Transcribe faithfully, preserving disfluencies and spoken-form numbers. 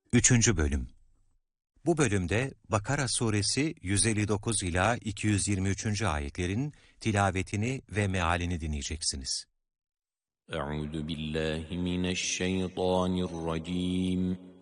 Üçüncü Bölüm. Bu bölümde Bakara suresi yüz elli dokuz ila iki yüz yirmi üçüncü ayetlerin tilavetini ve mealini dinleyeceksiniz. Euzu billahi mineşşeytanirracim.